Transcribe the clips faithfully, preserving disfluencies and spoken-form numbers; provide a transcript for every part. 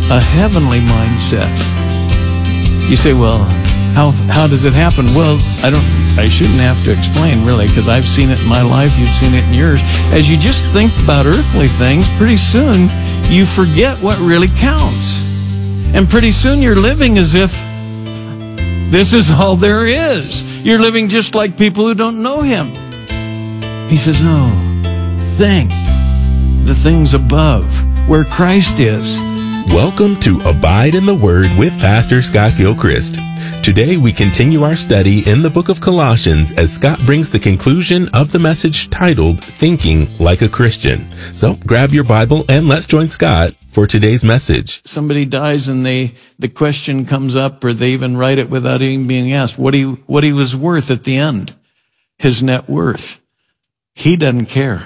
a heavenly mindset. You say, well, how how does it happen? Well, I don't, I shouldn't have to explain, really, because I've seen it in my life, you've seen it in yours. As you just think about earthly things, pretty soon you forget what really counts. And pretty soon you're living as if this is all there is. You're living just like people who don't know him. He says, no, think the things above, where Christ is. Welcome to Abide in the Word with Pastor Scott Gilchrist. Today we continue our study in the book of Colossians as Scott brings the conclusion of the message titled Thinking Like a Christian. So grab your Bible and let's join Scott for today's message. Somebody dies and they the question comes up, or they even write it without even being asked, what he, what he was worth at the end, his net worth. He doesn't care.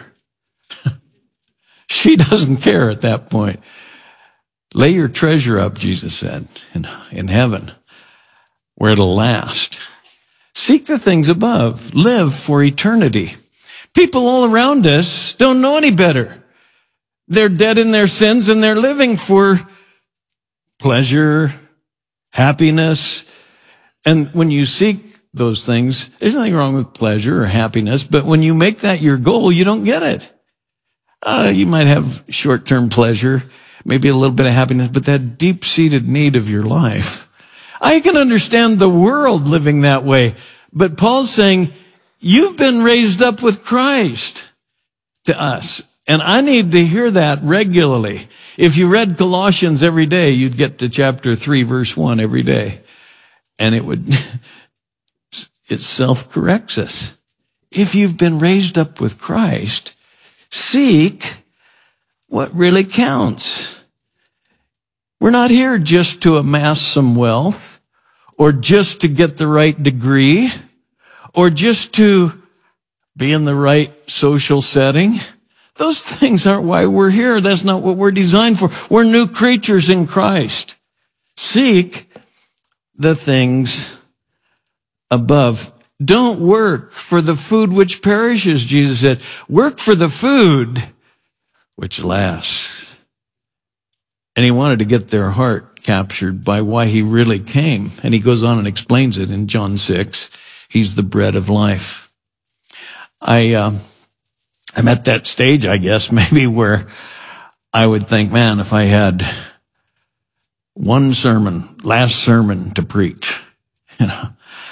She doesn't care at that point. Lay your treasure up, Jesus said, in, in heaven, where it'll last. Seek the things above. Live for eternity. People all around us don't know any better. They're dead in their sins and they're living for pleasure, happiness. And when you seek those things, there's nothing wrong with pleasure or happiness, but when you make that your goal, you don't get it. Uh, you might have short-term pleasure, maybe a little bit of happiness, but that deep-seated need of your life. I can understand the world living that way, but Paul's saying, you've been raised up with Christ to us. And I need to hear that regularly. If you read Colossians every day, you'd get to chapter three, verse one every day. And it would, it self-corrects us. If you've been raised up with Christ, seek what really counts. We're not here just to amass some wealth, or just to get the right degree, or just to be in the right social setting. Those things aren't why we're here. That's not what we're designed for. We're new creatures in Christ. Seek the things above. Don't work for the food which perishes, Jesus said. Work for the food which lasts. And he wanted to get their heart captured by why he really came. And he goes on and explains it in John six. He's the bread of life. I, uh, I'm at that stage, I guess, maybe where I would think, man, if I had one sermon, last sermon to preach, you know.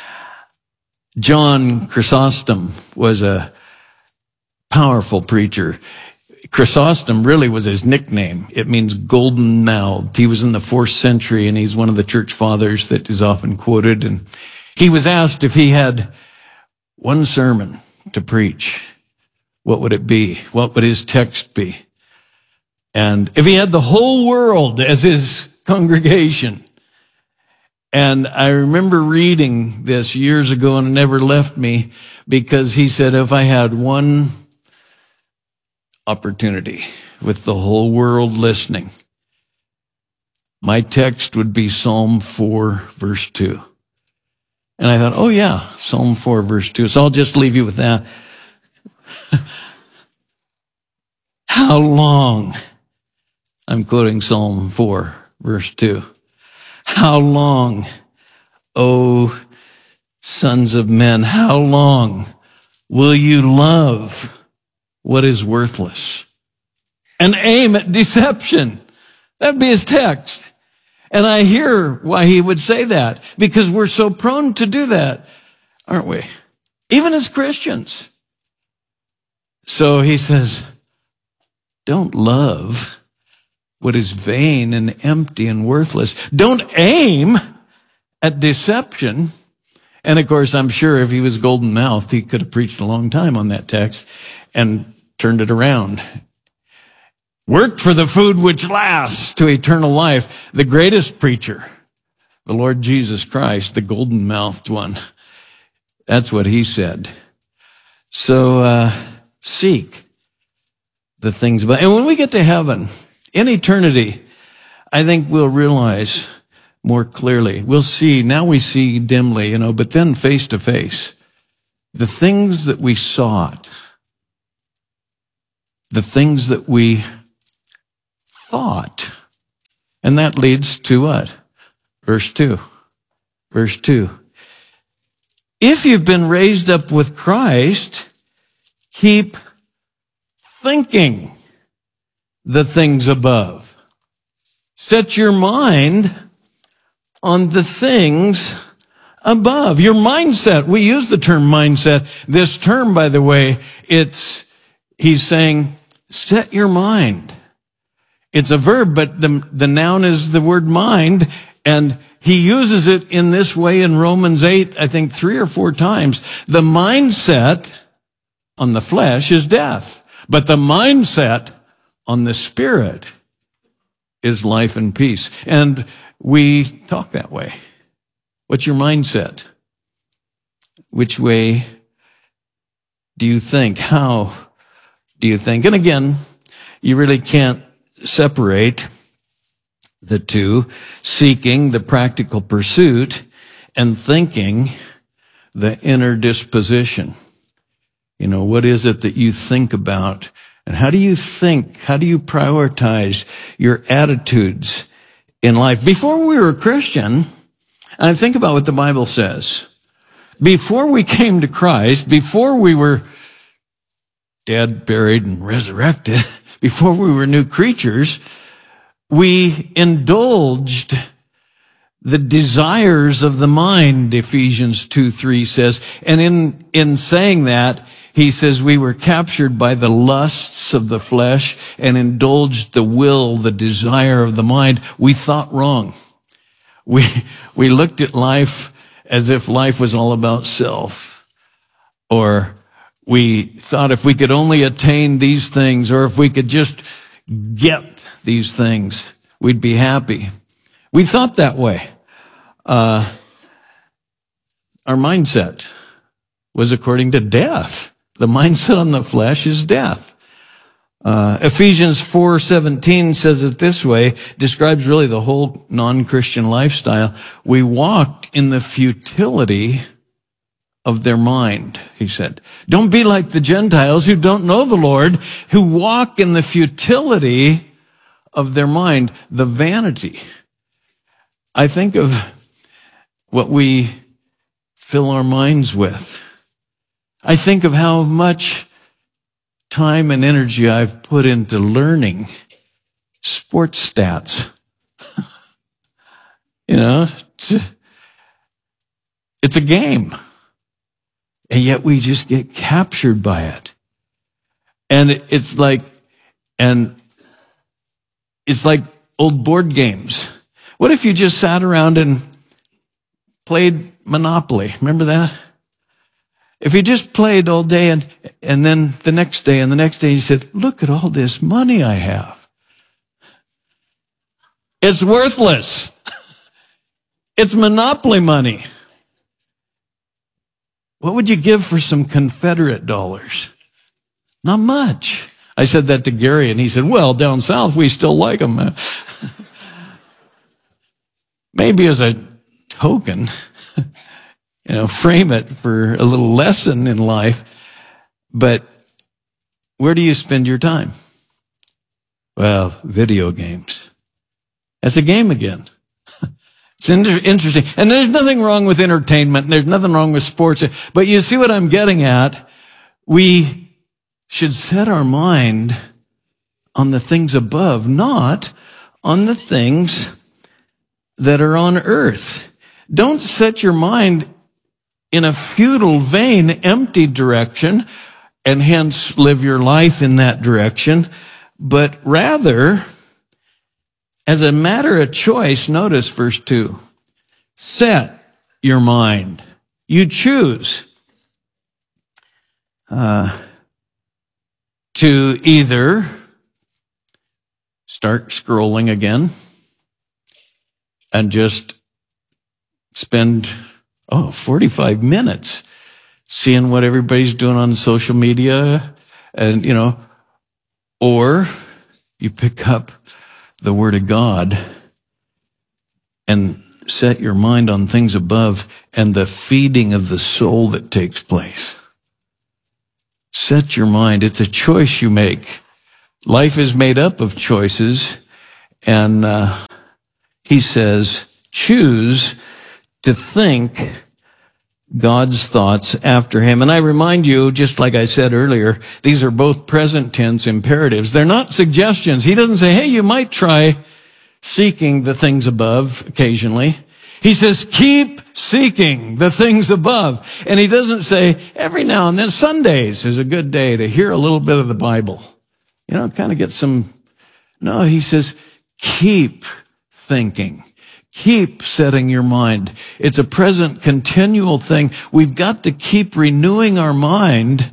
John Chrysostom was a powerful preacher. Chrysostom really was his nickname. It means golden-mouthed. He was in the fourth century, and he's one of the church fathers that is often quoted. And he was asked if he had one sermon to preach, what would it be? What would his text be? And if he had the whole world as his congregation. And I remember reading this years ago, and it never left me, because he said, if I had one opportunity with the whole world listening, my text would be Psalm four, verse two. And I thought, oh yeah, Psalm four, verse two. So I'll just leave you with that. How long? I'm quoting Psalm four, verse two. How long, O sons of men, how long will you love what is worthless and aim at deception? That'd be his text. And I hear why he would say that, because we're so prone to do that, aren't we? Even as Christians. So he says, don't love what is vain and empty and worthless. Don't aim at deception. And of course, I'm sure if he was golden-mouthed, he could have preached a long time on that text and turned it around. Work for the food which lasts to eternal life. The greatest preacher, the Lord Jesus Christ, the golden-mouthed one. That's what he said. So, uh, seek the things about, and when we get to heaven, in eternity, I think we'll realize more clearly. We'll see, now we see dimly, you know, but then face to face, the things that we sought, the things that we thought And that leads to what? Verse two. Verse two. If you've been raised up with Christ, keep thinking the things above. Set your mind on the things above. Your mindset. We use the term mindset. This term, by the way, it's, he's saying, set your mind. It's a verb, but the, the noun is the word mind, and he uses it in this way in Romans eight, I think three or four times. The mindset on the flesh is death, but the mindset on the spirit is life and peace. And we talk that way. What's your mindset? Which way do you think? How do you think? And again, you really can't separate the two, seeking the practical pursuit and thinking the inner disposition. You know, what is it that you think about? And how do you think? How do you prioritize your attitudes in life? Before we were a Christian, and I think about what the Bible says, before we came to Christ, before we were dead, buried, and resurrected, before we were new creatures, we indulged the desires of the mind, Ephesians two three says. And in, in saying that, he says we were captured by the lusts of the flesh and indulged the will, the desire of the mind. We thought wrong. We, we looked at life as if life was all about self. Or we thought if we could only attain these things, or if we could just get these things, we'd be happy. We thought that way. Uh, our mindset was according to death. The mindset on the flesh is death. Uh, Ephesians four seventeen says it this way, describes really the whole non-Christian lifestyle. We walked in the futility of their mind, he said. Don't be like the Gentiles who don't know the Lord, who walk in the futility of their mind, the vanity. I think of what we fill our minds with. I think of how much time and energy I've put into learning sports stats. You know, it's a, it's a game. And yet we just get captured by it. And it's like, and it's like old board games. What if you just sat around and played Monopoly? Remember that? If you just played all day and, and then the next day and the next day you said, look at all this money I have. It's worthless. It's Monopoly money. What would you give for some Confederate dollars? Not much. I said that to Gary and he said, well, down south we still like them. Maybe as a token, you know, frame it for a little lesson in life. But where do you spend your time? Well, video games. That's a game again. It's inter- interesting. And there's nothing wrong with entertainment. And there's nothing wrong with sports. But you see what I'm getting at? We should set our mind on the things above, not on the things that are on earth. Don't set your mind in a futile, vain, empty direction and hence live your life in that direction, but rather, as a matter of choice, notice verse two, set your mind. You choose uh, to either start scrolling again and just spend, oh, forty-five minutes seeing what everybody's doing on social media and, you know, or you pick up the Word of God and set your mind on things above and the feeding of the soul that takes place. Set your mind. It's a choice you make. Life is made up of choices, and uh, he says, choose to think God's thoughts after him. And I remind you, just like I said earlier, these are both present tense imperatives. They're not suggestions. He doesn't say, hey, you might try seeking the things above occasionally. He says, keep seeking the things above. And he doesn't say, every now and then, Sundays is a good day to hear a little bit of the Bible. You know, kind of get some, no, he says, keep thinking. Keep setting your mind. It's a present continual thing. We've got to keep renewing our mind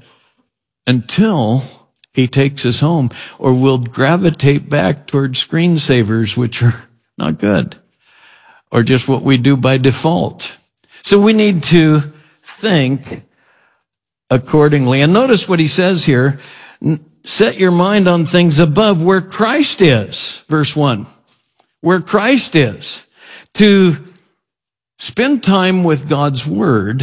until he takes us home, or we'll gravitate back toward screensavers, which are not good, or just what we do by default. So we need to think accordingly. And notice what he says here. Set your mind on things above where Christ is. Verse one. Where Christ is. To spend time with God's Word,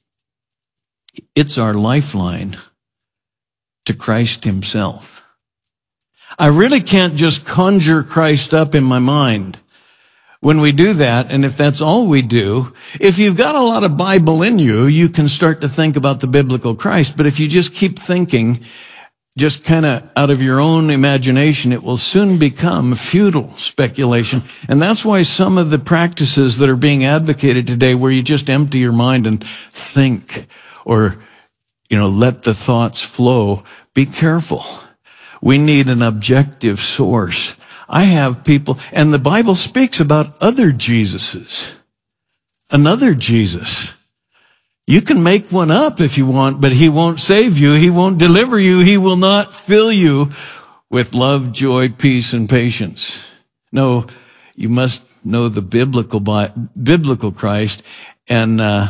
it's our lifeline to Christ himself. I really can't just conjure Christ up in my mind. When we do that, and if that's all we do, if you've got a lot of Bible in you, you can start to think about the biblical Christ. But if you just keep thinking, just kind of out of your own imagination, it will soon become futile speculation. And that's why some of the practices that are being advocated today, where you just empty your mind and think, or, you know, let the thoughts flow, be careful. We need an objective source. I have people, and the Bible speaks about other Jesuses. Another Jesus. You can make one up if you want, but he won't save you. He won't deliver you. He will not fill you with love, joy, peace, and patience. No, you must know the biblical, biblical Christ. And, uh,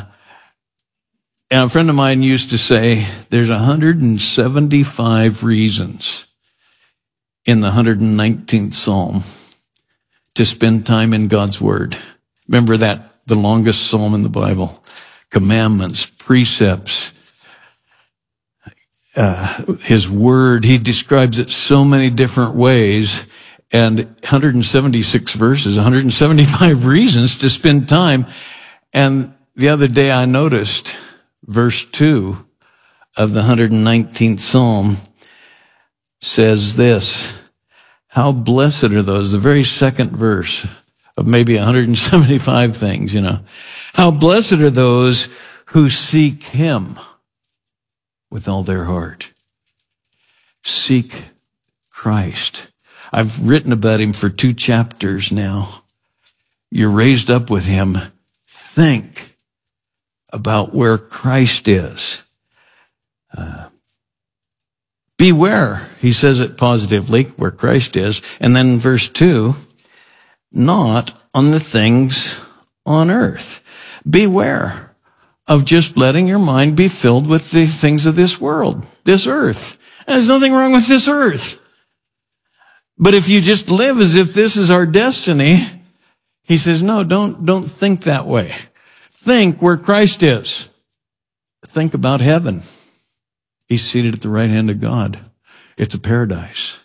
and a friend of mine used to say, there's one hundred seventy-five reasons in the one hundred nineteenth Psalm to spend time in God's Word. Remember that, the longest psalm in the Bible. Commandments, precepts, uh, his word. He describes it so many different ways, and one hundred seventy-six verses, one hundred seventy-five reasons to spend time. And the other day I noticed verse two of the one hundred nineteenth Psalm says this: how blessed are those, the very second verse of maybe one hundred seventy-five things, you know. How blessed are those who seek him with all their heart. Seek Christ. I've written about him for two chapters now. You're raised up with him. Think about where Christ is. Uh, beware, he says it positively, where Christ is. And then verse two, not on the things on earth. Beware of just letting your mind be filled with the things of this world, this earth. And there's nothing wrong with this earth. But if you just live as if this is our destiny, he says, no, don't, don't think that way. Think where Christ is. Think about heaven. He's seated at the right hand of God. It's a paradise.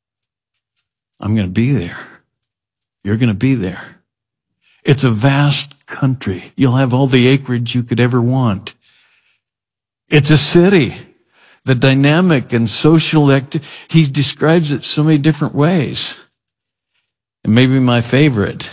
I'm going to be there. You're going to be there. It's a vast country. You'll have all the acreage you could ever want. It's a city. The dynamic and social activity. He describes it so many different ways. And maybe my favorite,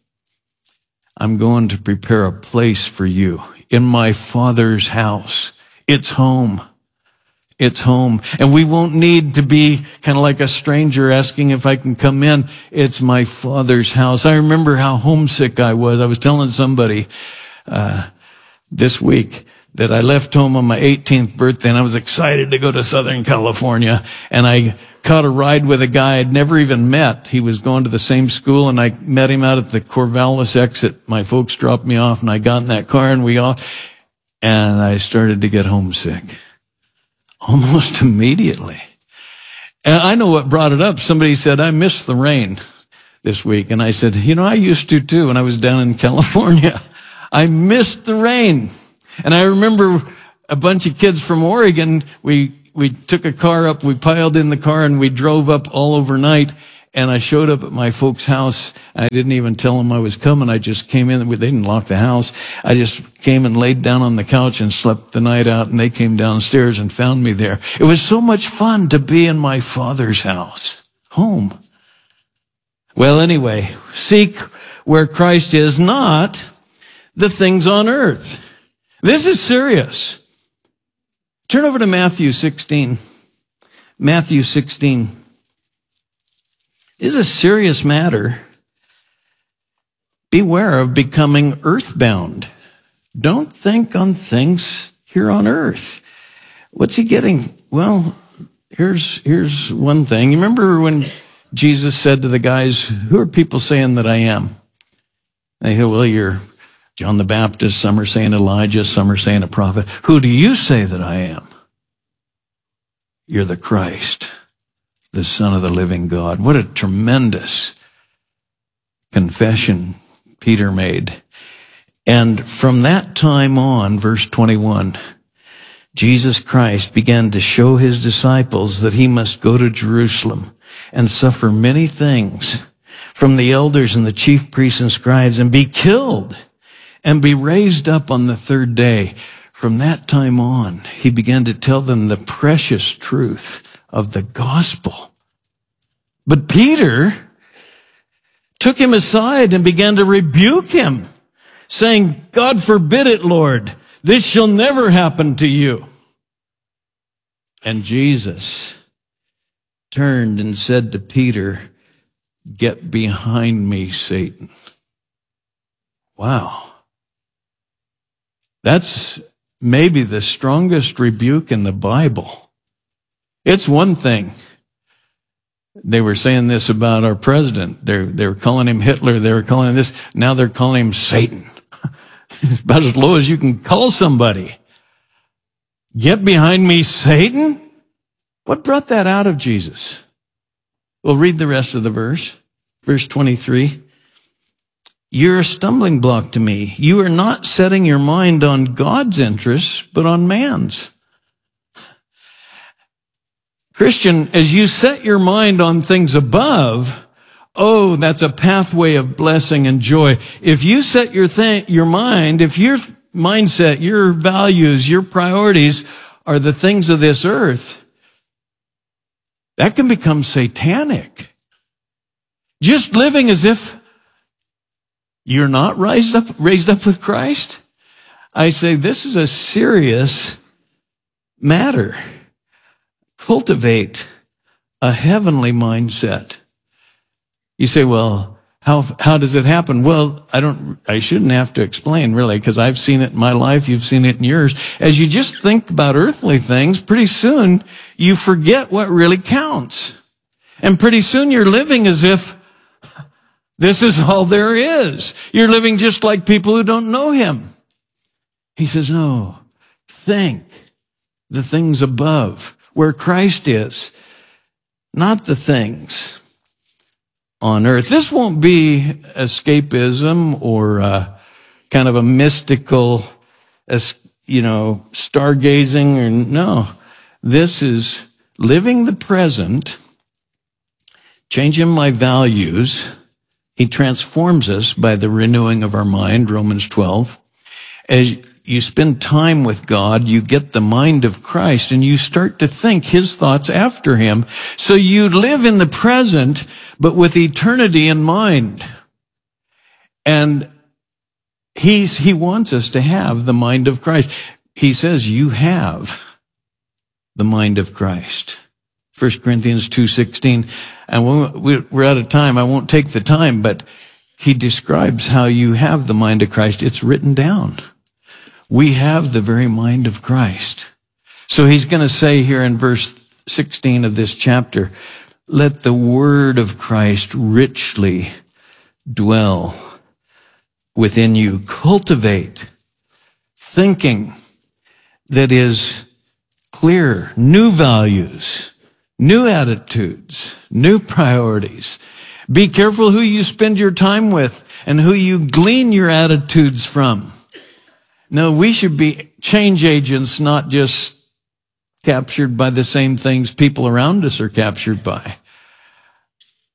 I'm going to prepare a place for you in my Father's house. It's home. It's home. And we won't need to be kind of like a stranger asking if I can come in. It's my Father's house. I remember how homesick I was. I was telling somebody uh this week that I left home on my eighteenth birthday, and I was excited to go to Southern California. And I caught a ride with a guy I'd never even met. He was going to the same school, and I met him out at the Corvallis exit. My folks dropped me off, and I got in that car, and we all, and I started to get homesick. Almost immediately. And I know what brought it up. Somebody said, I missed the rain this week. And I said, you know, I used to too when I was down in California. I missed the rain. And I remember a bunch of kids from Oregon, we, we took a car up, we piled in the car, and we drove up all overnight. And I showed up at my folks' house. I didn't even tell them I was coming. I just came in. They didn't lock the house. I just came and laid down on the couch and slept the night out, and they came downstairs and found me there. It was so much fun to be in my Father's house, home. Well, anyway, seek where Christ is, not the things on earth. This is serious. Turn over to Matthew sixteen. Matthew sixteen. This is a serious matter. Beware of becoming earthbound. Don't think on things here on earth. What's he getting? Well, here's, here's one thing. You remember when Jesus said to the guys, who are people saying that I am? They said, well, you're John the Baptist. Some are saying Elijah. Some are saying a prophet. Who do you say that I am? You're the Christ, the Son of the living God. What a tremendous confession Peter made. And from that time on, verse twenty-one, Jesus Christ began to show his disciples that he must go to Jerusalem and suffer many things from the elders and the chief priests and scribes and be killed and be raised up on the third day. From that time on, he began to tell them the precious truth of the gospel. But Peter took him aside and began to rebuke him, saying, God forbid it, Lord. This shall never happen to you. And Jesus turned and said to Peter, get behind me, Satan. Wow. That's maybe the strongest rebuke in the Bible. It's one thing. They were saying this about our president. They're, they were calling him Hitler. They were calling him this. Now they're calling him Satan. It's about as low as you can call somebody. Get behind me, Satan? What brought that out of Jesus? Well, read the rest of the verse. Verse twenty-three. You're a stumbling block to me. You are not setting your mind on God's interests, but on man's. Christian, as you set your mind on things above, oh, that's a pathway of blessing and joy. If you set your th- your mind, if your mindset, your values, your priorities are the things of this earth, that can become satanic. Just living as if you're not raised up, raised up with Christ. I say this is a serious matter. Cultivate a heavenly mindset. You say, well, how, how does it happen? Well, I don't, I shouldn't have to explain really, because I've seen it in my life. You've seen it in yours. As you just think about earthly things, pretty soon you forget what really counts. And pretty soon you're living as if this is all there is. You're living just like people who don't know him. He says, no, think the things above, where Christ is, not the things on earth. This won't be escapism or uh, kind of a mystical, you know, stargazing, or no. This is living the present, changing my values. He transforms us by the renewing of our mind, Romans twelve. As you spend time with God, you get the mind of Christ and you start to think his thoughts after him. So you live in the present, but with eternity in mind. And he's, he wants us to have the mind of Christ. He says, you have the mind of Christ. First Corinthians two sixteen. And we're out of time. I won't take the time, but he describes how you have the mind of Christ. It's written down. We have the very mind of Christ. So he's going to say here in verse sixteen of this chapter, let the word of Christ richly dwell within you. Cultivate thinking that is clear, new values, new attitudes, new priorities. Be careful who you spend your time with and who you glean your attitudes from. No, we should be change agents, not just captured by the same things people around us are captured by.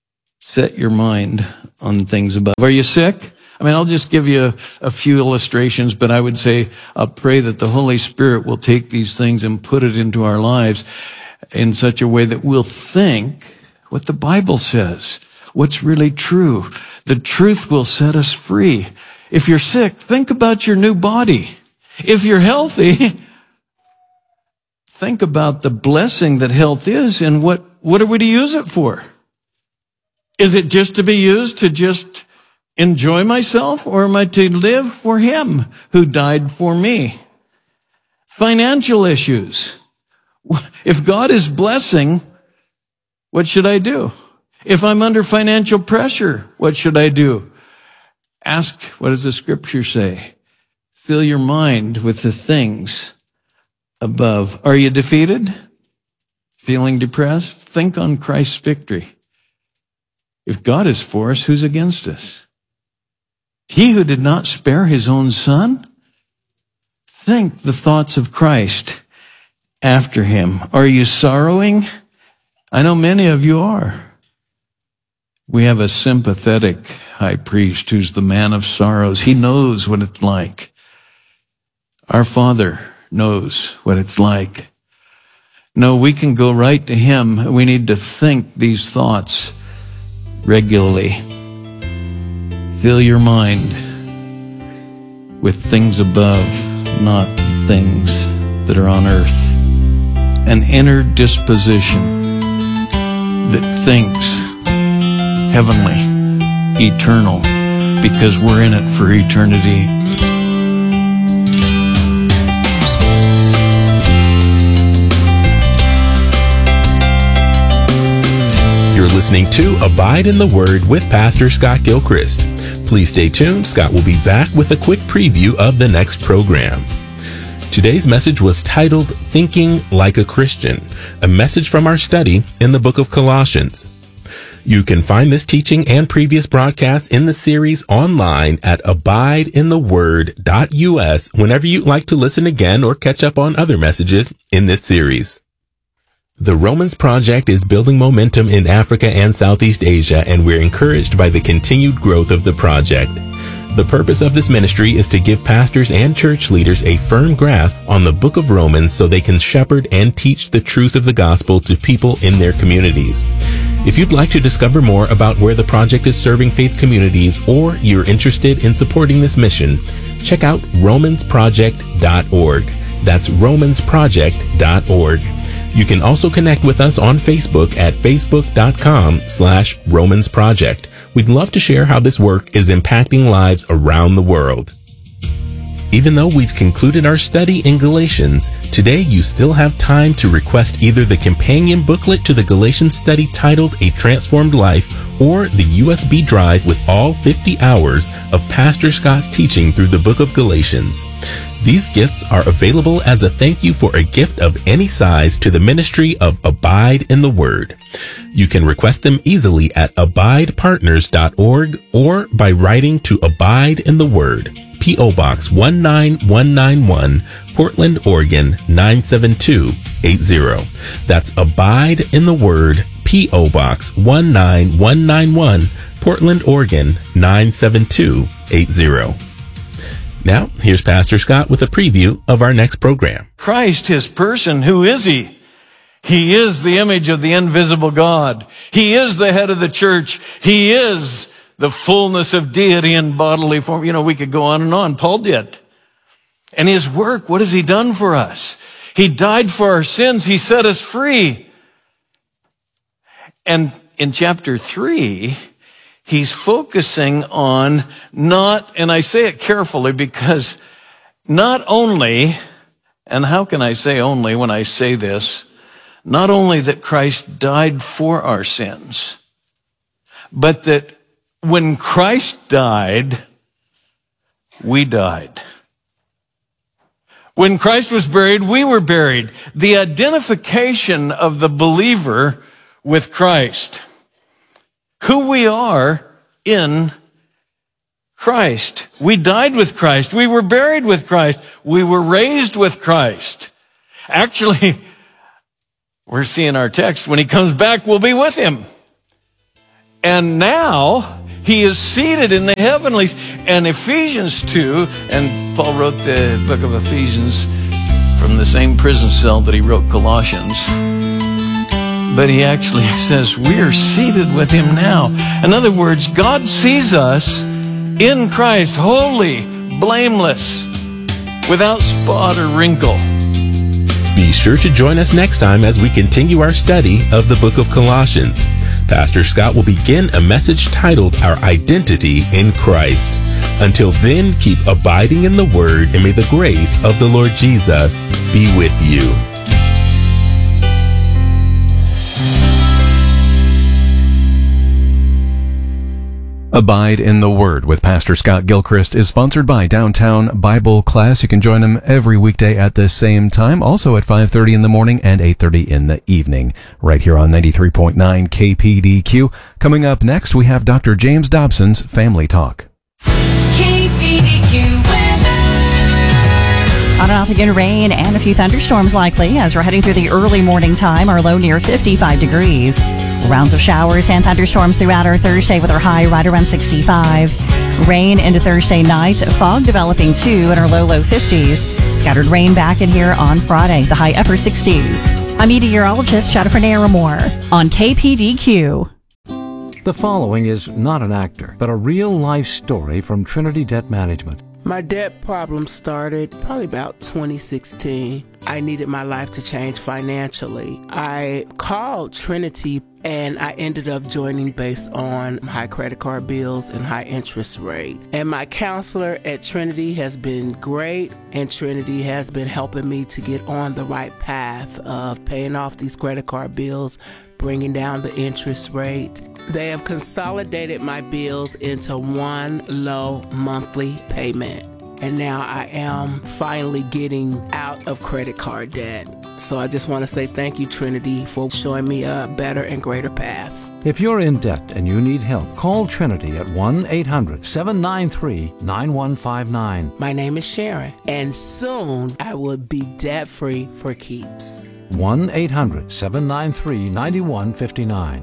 Set your mind on things above. Are you sick? I mean, I'll just give you a, a few illustrations, but I would say I'll pray that the Holy Spirit will take these things and put it into our lives in such a way that we'll think what the Bible says, what's really true. The truth will set us free. If you're sick, think about your new body. If you're healthy, think about the blessing that health is and what, what are we to use it for? Is it just to be used to just enjoy myself, or am I to live for Him who died for me? Financial issues. If God is blessing, what should I do? If I'm under financial pressure, what should I do? Ask, what does the scripture say? Fill your mind with the things above. Are you defeated? Feeling depressed? Think on Christ's victory. If God is for us, who's against us? He who did not spare His own Son? Think the thoughts of Christ after Him. Are you sorrowing? I know many of you are. We have a sympathetic high priest who's the man of sorrows. He knows what it's like. Our Father knows what it's like. No, we can go right to Him. We need to think these thoughts regularly. Fill your mind with things above, not things that are on earth. An inner disposition that thinks heavenly, eternal, because we're in it for eternity. You're listening to Abide in the Word with Pastor Scott Gilchrist. Please stay tuned. Scott will be back with a quick preview of the next program. Today's message was titled Thinking Like a Christian, a message from our study in the book of Colossians. You can find this teaching and previous broadcasts in the series online at abide in the word dot U S whenever you'd like to listen again or catch up on other messages in this series. The Romans Project is building momentum in Africa and Southeast Asia, and we're encouraged by the continued growth of the project. The purpose of this ministry is to give pastors and church leaders a firm grasp on the book of Romans so they can shepherd and teach the truth of the gospel to people in their communities. If you'd like to discover more about where the project is serving faith communities, or you're interested in supporting this mission, check out romans project dot org. That's romans project dot org. You can also connect with us on Facebook at facebook.com slash Romans Project. We'd love to share how this work is impacting lives around the world. Even though we've concluded our study in Galatians, today you still have time to request either the companion booklet to the Galatians study titled A Transformed Life, or the U S B drive with all fifty hours of Pastor Scott's teaching through the book of Galatians. These gifts are available as a thank you for a gift of any size to the ministry of Abide in the Word. You can request them easily at abide partners dot org or by writing to Abide in the Word, P O Box one nine one nine one, Portland, Oregon nine seven two eight zero. That's Abide in the Word, P O Box one nine one nine one, Portland, Oregon nine seven two eight zero. Now, here's Pastor Scott with a preview of our next program. Christ, His person, who is He? He is the image of the invisible God. He is the head of the church. He is the fullness of deity in bodily form. You know, we could go on and on. Paul did. And His work, what has He done for us? He died for our sins. He set us free. And in chapter three, He's focusing on not, and I say it carefully because not only, and how can I say only when I say this, not only that Christ died for our sins, but that when Christ died, we died. When Christ was buried, we were buried. The identification of the believer with Christ. Who we are in Christ. We died with Christ. We were buried with Christ. We were raised with Christ. Actually, we're seeing our text, when He comes back, we'll be with Him. And now he is seated in the heavenlies. And Ephesians two, and Paul wrote the book of Ephesians from the same prison cell that he wrote Colossians. But he actually says we are seated with him now. In other words, God sees us in Christ, holy, blameless, without spot or wrinkle. Be sure to join us next time as we continue our study of the book of Colossians. Pastor Scott will begin a message titled Our Identity in Christ. Until then, keep abiding in the Word, and may the grace of the Lord Jesus be with you. Abide in the Word with Pastor Scott Gilchrist is sponsored by Downtown Bible Class. You can join them every weekday at the same time, also at five thirty in the morning and eight thirty in the evening, right here on ninety-three point nine K P D Q. Coming up next, we have Doctor James Dobson's Family Talk. K P D Q weather. On and off again, rain and a few thunderstorms likely as we're heading through the early morning time. Our low near fifty-five degrees. Rounds of showers and thunderstorms throughout our Thursday with our high right around sixty-five. Rain into Thursday night. Fog developing too in our low, low fifties. Scattered rain back in here on Friday, the high upper sixties. I'm meteorologist Jennifer Naramore on K P D Q. The following is not an actor, but a real-life story from Trinity Debt Management. My debt problem started probably about twenty sixteen. I needed my life to change financially. I called Trinity and I ended up joining based on high credit card bills and high interest rate. And my counselor at Trinity has been great, and Trinity has been helping me to get on the right path of paying off these credit card bills, bringing down the interest rate. They have consolidated my bills into one low monthly payment. And now I am finally getting out of credit card debt. So I just want to say thank you, Trinity, for showing me a better and greater path. If you're in debt and you need help, call Trinity at one eight hundred seven nine three nine one five nine. My name is Sharon, and soon I will be debt-free for keeps. one eight hundred seven nine three nine one five nine.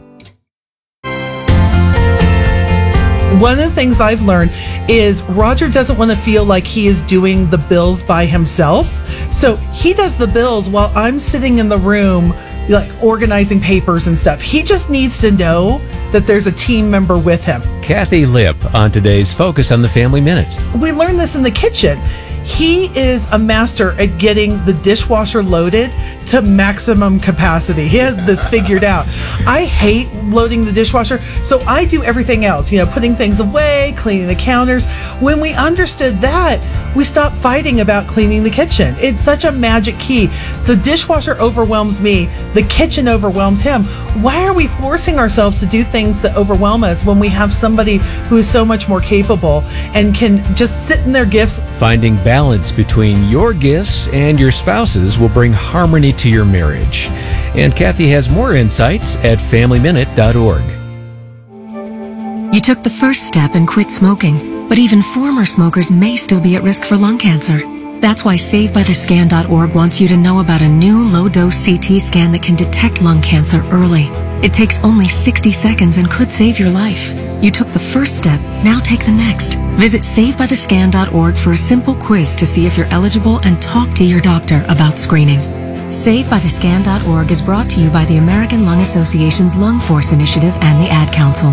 One of the things I've learned is Roger doesn't want to feel like he is doing the bills by himself. So he does the bills while I'm sitting in the room, like organizing papers and stuff. He just needs to know that there's a team member with him. Kathy Lipp on today's Focus on the Family Minute. We learned this in the kitchen. He is a master at getting the dishwasher loaded to maximum capacity. He has this figured out. I hate loading the dishwasher, so I do everything else, you know, putting things away, cleaning the counters. When we understood that, we stopped fighting about cleaning the kitchen. It's such a magic key. The dishwasher overwhelms me, the kitchen overwhelms him. Why are we forcing ourselves to do things that overwhelm us when we have somebody who is so much more capable and can just sit in their gifts? Finding balance between your gifts and your spouse's will bring harmony to your marriage. And Kathy has more insights at family minute dot org. You took the first step and quit smoking, but even former smokers may still be at risk for lung cancer. That's why save by the scan dot org wants you to know about a new low-dose C T scan that can detect lung cancer early. It takes only sixty seconds and could save your life. You took the first step, now take the next. Visit save by the scan dot org for a simple quiz to see if you're eligible and talk to your doctor about screening. save by the scan dot org is brought to you by the American Lung Association's Lung Force Initiative and the Ad Council.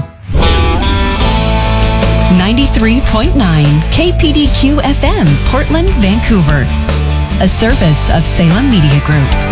ninety-three point nine K P D Q F M, Portland, Vancouver. A service of Salem Media Group.